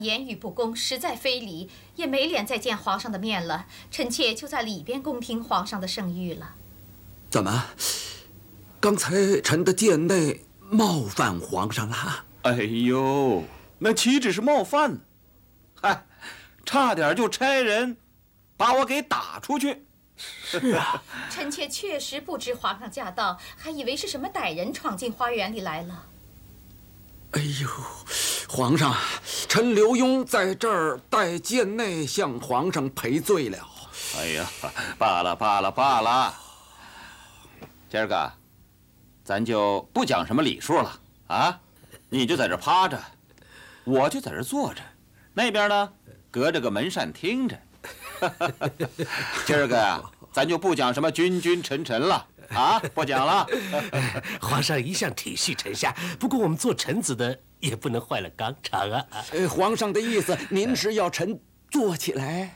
言语不公，实在非礼，也没脸再见皇上的面了。臣妾就在里边恭听皇上的圣谕了。 怎么？刚才臣的贱内冒犯皇上了？ 哎呦，那岂止是冒犯呢？嗨，差点就差人把我给打出去。 是啊， 臣妾确实不知皇上驾到，还以为是什么歹人闯进花园里来了。 哎呦，皇上，臣刘墉在这儿代贱内向皇上赔罪了。 哎呀，罢了。今儿个，咱就不讲什么礼数了啊！你就在这趴着，我就在这坐着，那边呢，隔着个门扇听着。今儿个呀，咱就不讲什么君君臣臣了啊，不讲了。 皇上一向体恤臣下，不过我们做臣子的也不能坏了纲常啊。 皇上的意思，您是要臣坐起来？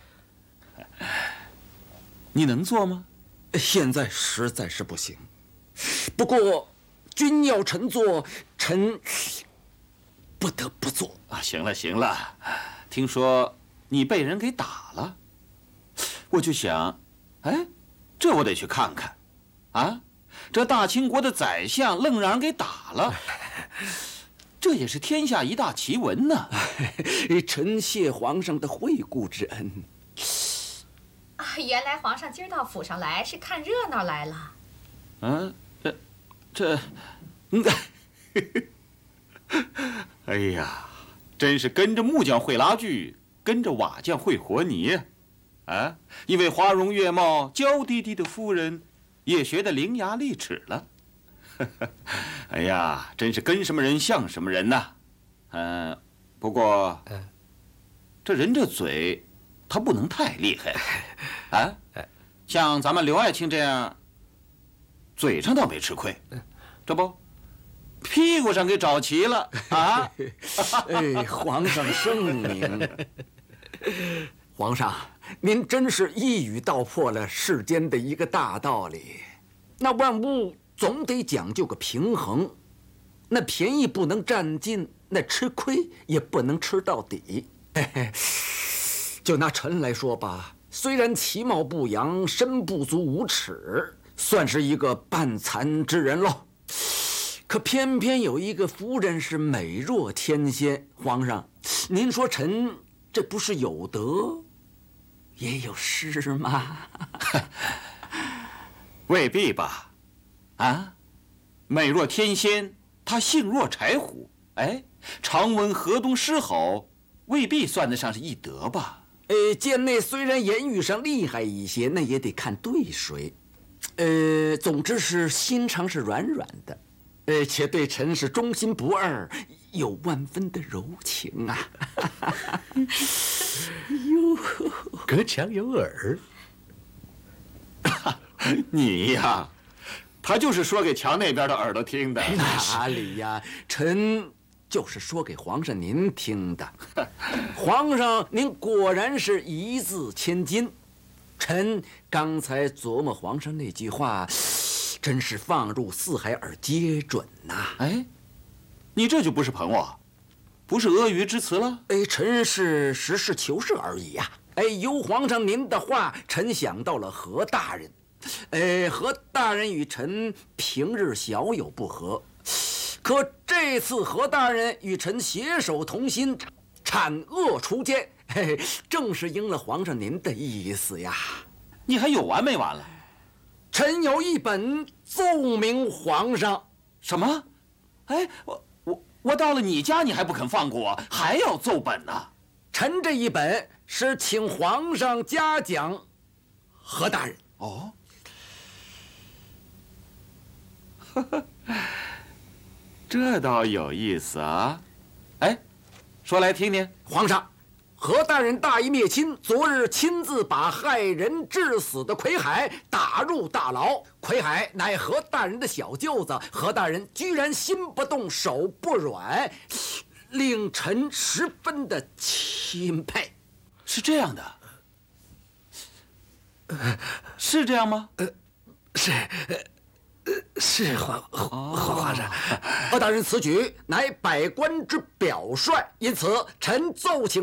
你能坐吗？ 现在实在是不行。不过，君要臣坐，臣不得不坐啊。行了，听说你被人给打了，我就想，哎，这我得去看看，啊，这大清国的宰相愣让人给打了，这也是天下一大奇闻呢。 臣谢皇上的惠顾之恩。 啊，原来皇上今儿到府上来是看热闹来了。 哎呀，真是跟着木匠会拉锯，跟着瓦匠会和泥啊！一位花容月貌、娇滴滴的夫人，也学得伶牙俐齿了。哎呀，真是跟什么人像什么人呐！不过，这人这嘴，他不能太厉害啊！像咱们刘爱卿这样，嘴上倒没吃亏，这不，屁股上给找齐了啊！ 哎，皇上圣明。皇上，您真是一语道破了世间的一个大道理。那万物总得讲究个平衡，那便宜不能占尽，那吃亏也不能吃到底。就拿臣来说吧，虽然其貌不扬，身不足5尺，算是一个半残之人喽。可偏偏有一个夫人是美若天仙。皇上，您说臣这不是有得也有失吗？ 未必吧，啊，美若天仙，她性若柴虎，哎，常闻河东狮吼，未必算得上是一德吧？ 贱内虽然言语上厉害一些，那也得看对谁。总之是心肠是软软的，且对臣是忠心不二，有万分的柔情啊。 哟，隔墙有耳。 你呀，他就是说给墙那边的耳朵听的。 哪里呀，臣就是说给皇上您听的。皇上您果然是一字千金。臣刚才琢磨皇上那句话，真是放入四海而皆准呐。 哎，你这就不是捧我，不是阿谀之词了。 臣是实事求是而已呀。由皇上您的话，臣想到了何大人。何大人与臣平日小有不和，可这次何大人与臣携手同心，铲恶除奸，正是应了皇上您的意思呀。 你还有完没完了？ 臣有一本奏明皇上。 什么？哎，我到了你家，你还不肯放过我，还要奏本呢？ 臣这一本是请皇上嘉奖何大人。 哦，这倒有意思啊！哎，说来听听。 皇上，何大人大义灭亲，昨日亲自把害人致死的魁海打入大牢。魁海乃何大人的小舅子，何大人居然心不动手不软，令臣十分的钦佩。 是这样的，是这样吗？ 是皇上。 何大人此举乃百官之表率，因此臣奏请